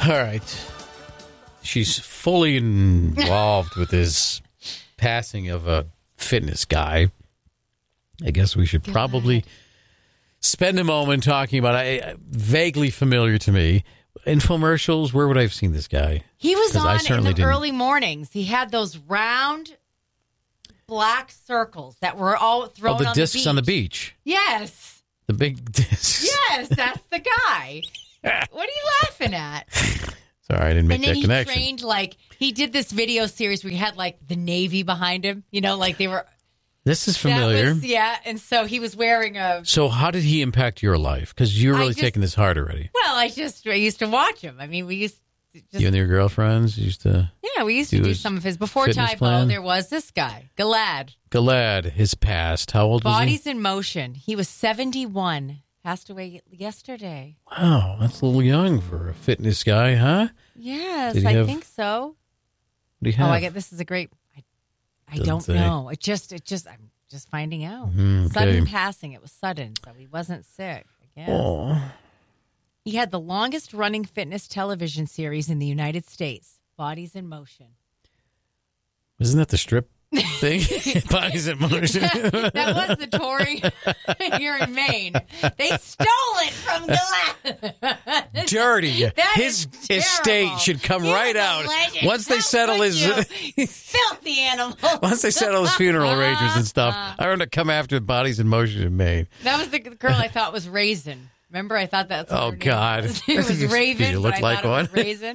All right. She's fully involved with this passing of a fitness guy. I guess we should probably spend a moment talking about it. Vaguely familiar to me. Infomercials, where would I have seen this guy? He was on in the early mornings. He had those round black circles that were all thrown on the beach. Oh, the discs on the beach. Yes. The big discs. Yes, that's the guy. What are you laughing at? Sorry, I didn't make that connection. And then he trained, he did this video series where he had, the Navy behind him. They were... This is familiar. And so he was wearing a... So how did he impact your life? Because you're really taking this hard already. Well, I used to watch him. I mean, we used to you and your girlfriends used to... Yeah, we used to do some of his. Before Typo, there was this guy, Galad. Galad, his past. How old was he? Bodies in Motion. He was 71. Passed away yesterday. Wow, that's a little young for a fitness guy, huh? Yes, I think so. What do you have? Oh, I get this is a great... I don't know. I'm just finding out. Okay. Sudden passing. It was sudden, so he wasn't sick, I guess. Oh. He had the longest running fitness television series in the United States, Bodies in Motion. Isn't that the strip thing? Bodies in Motion. That was the touring here in Maine. They stole it from Galad. Dirty. His estate should come right out once they settle his filthy animal. Once they settle his funeral arrangements and stuff. I want to come after Bodies in Motion in Maine. That was the girl I thought was Raisin. Remember, I thought that's what her God, name was. It was Raven. You look like one. Raisin.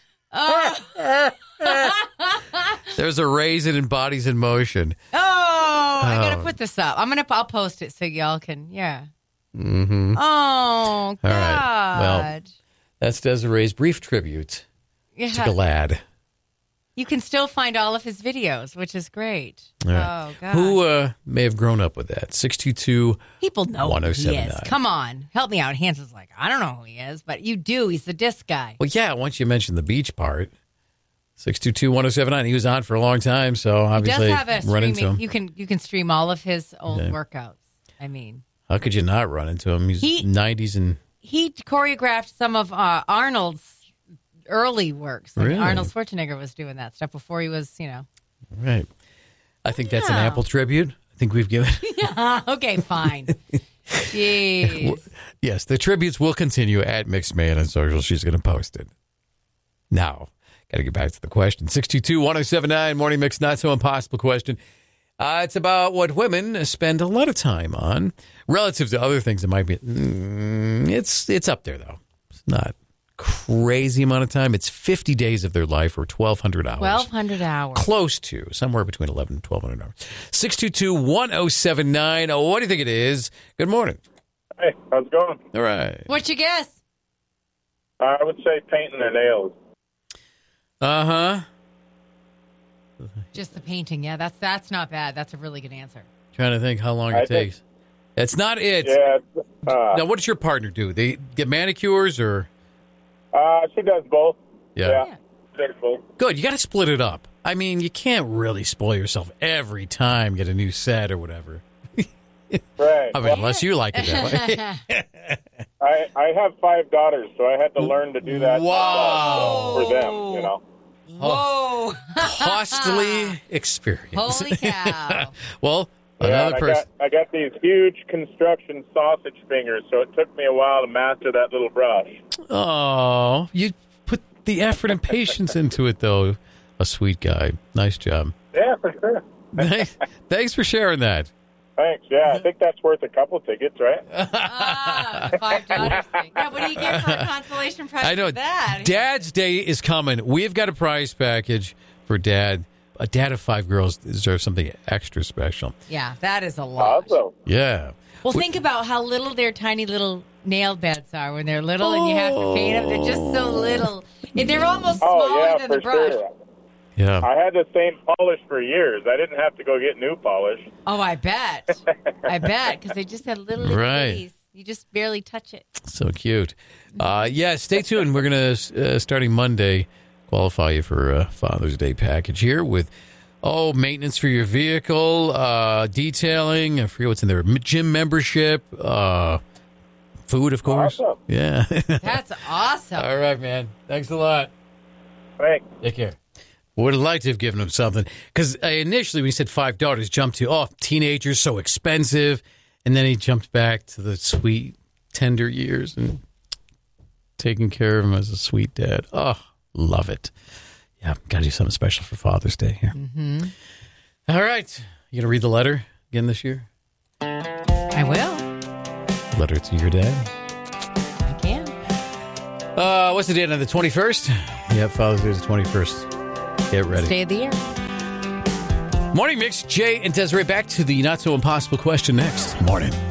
There's a raisin in Bodies in Motion. I gotta put this up. I'll post it so y'all can. Yeah. Mm-hmm. Oh God. All right. Well, that's Desiree's brief tribute to Galad. You can still find all of his videos, which is great. Right. Oh, God. Who may have grown up with that? 622 People know who he is. Come on. Help me out. Hanson's like, I don't know who he is, but you do. He's the disc guy. Well, yeah, once you mention the beach part. 622-1079. He was on for a long time, so obviously he does have a run into him. You can stream all of his old workouts. I mean. How could you not run into him? He's 90s and... He choreographed some of Arnold's early works. Really? Arnold Schwarzenegger was doing that stuff before he was, Right. I think that's an ample tribute. I think we've given... Yeah, okay, fine. Jeez. Yes, the tributes will continue at Mixed Man on social. She's going to post it. Now, got to get back to the question. 622-1079, Morning Mix, not so impossible question. It's about what women spend a lot of time on relative to other things that might be... It's up there, though. It's not crazy amount of time. It's 50 days of their life or 1,200 hours. 1,200 hours. Close to. Somewhere between 11 and 1,200 hours. 622-1079. What do you think it is? Good morning. Hey, how's it going? All right. What's your guess? I would say painting their nails. Uh-huh. Just the painting. Yeah, that's not bad. That's a really good answer. Trying to think how long it takes. That's not it. Yeah. Now, what does your partner do? They get manicures or... She does both. Yeah. Both. Good. You got to split it up. I mean, you can't really spoil yourself every time, get a new set or whatever. Right. I mean, unless you like it that way. I have 5 daughters, so I had to learn to do that Wow. for them, Whoa. Costly experience. Holy cow. Well, another person. I got these huge construction sausage fingers, so it took me a while to master that little brush. Oh, you put the effort and patience into it, though. A sweet guy. Nice job. Yeah, for sure. Thanks for sharing that. Thanks. Yeah, I think that's worth a couple tickets, right? $5. Yeah, what do you get for a consolation prize I know. for that? Dad's Day is coming. We've got a prize package for Dad. A dad of 5 girls deserves something extra special. Yeah, that is a lot. Awesome. Yeah. Well, think about how little their tiny little nail beds are when they're little and you have to paint them. They're just so little. And they're almost smaller than the brush. Sure. Yeah. I had the same polish for years. I didn't have to go get new polish. Oh, I bet. Because they just had little piece. You just barely touch it. So cute. Yeah, stay tuned. We're going to, starting Monday, qualify you for a Father's Day package here with, maintenance for your vehicle, detailing, I forget what's in there, gym membership, Food, of course. Awesome. Yeah. That's awesome. All right, man. Thanks a lot. Thanks. Take care. Would have liked to have given him something. Because initially, when he said 5 daughters, jumped to, teenagers, so expensive. And then he jumped back to the sweet, tender years and taking care of him as a sweet dad. Oh, love it. Yeah, got to do something special for Father's Day here. Mm-hmm. All right. You going to read the letter again this year? I will. Letter to your dad. I can. What's the date on the 21st? Yeah, Father's Day is the 21st. Get ready. Day of the year. Morning Mix, Jay and Desiree back to the not so impossible question next morning.